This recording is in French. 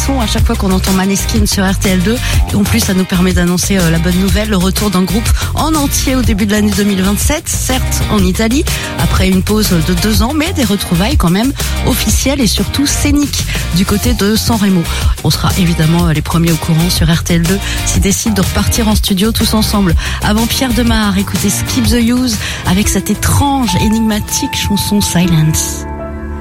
frissons à chaque fois qu'on entend Maneskin sur RTL2. Et en plus, ça nous permet d'annoncer la bonne nouvelle, le retour d'un groupe en entier au début de l'année 2027, certes en Italie, après une pause de 2 ans, mais des retrouvailles quand même officielles et surtout scéniques du côté de San Remo. On sera évidemment les premiers au courant sur RTL2 s'ils décident de repartir en studio tous ensemble. Avant Pierre Demar, écoutez Skip the Use avec cette étrange, énigmatique chanson Silence.